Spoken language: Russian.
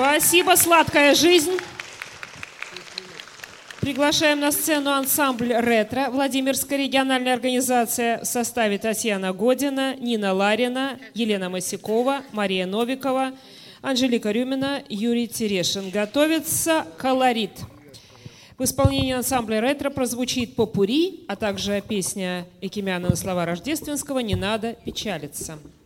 Спасибо, «Сладкая жизнь». Приглашаем на сцену ансамбль «Ретро». Владимирская региональная организация в составе Татьяна Година, Нина Ларина, Елена Масякова, Мария Новикова, Анжелика Рюмина, Юрий Терешин. Готовится «Колорит». В исполнении ансамбля «Ретро» прозвучит «Попурри», а также песня Экимяна на слова Рождественского «Не надо печалиться».